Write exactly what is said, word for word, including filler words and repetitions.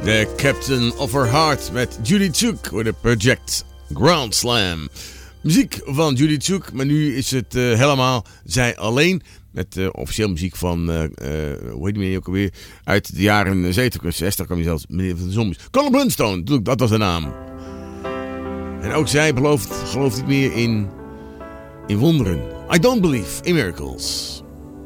The Captain of Her Heart met Judy Tjuk voor de Project Grand Slam. Muziek van Judy Tjuk, maar nu is het uh, helemaal zij alleen. Met uh, officieel muziek van, uh, uh, hoe heet die meneer ook alweer, uit de jaren zeventig, zestig kwam hij zelfs, meneer van de Zombies. Colin Blunstone, dat was de naam. En ook zij belooft, gelooft niet meer in, in wonderen. I don't believe in miracles.